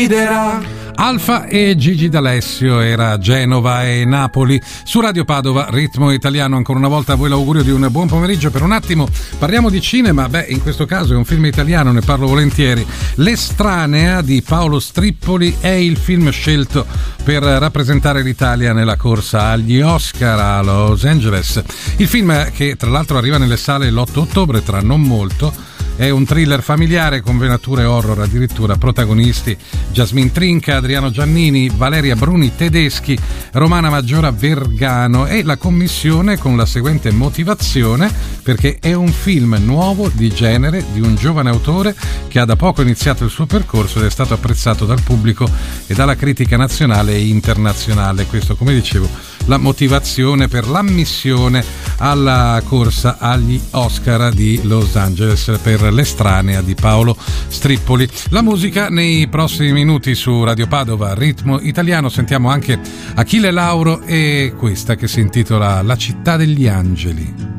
Alfa e Gigi D'Alessio, era Genova e Napoli. Su Radio Padova, Ritmo Italiano, ancora una volta a voi l'augurio di un buon pomeriggio. Per un attimo parliamo di cinema, in questo caso è un film italiano, ne parlo volentieri. L'Estranea di Paolo Strippoli è il film scelto per rappresentare l'Italia nella corsa agli Oscar a Los Angeles. Il film, che tra l'altro arriva nelle sale l'8 ottobre, tra non molto, è un thriller familiare con venature horror addirittura. Protagonisti Jasmine Trinca, Adriano Giannini, Valeria Bruni Tedeschi, Romana Maggiora Vergano, e la commissione con la seguente motivazione: perché è un film nuovo di genere di un giovane autore che ha da poco iniziato il suo percorso ed è stato apprezzato dal pubblico e dalla critica nazionale e internazionale. Questo, come dicevo, la motivazione per l'ammissione alla corsa agli Oscar di Los Angeles per L'Estranea di Paolo Strippoli. La musica nei prossimi minuti su Radio Padova, Ritmo Italiano. Sentiamo anche Achille Lauro e questa che si intitola La città degli angeli.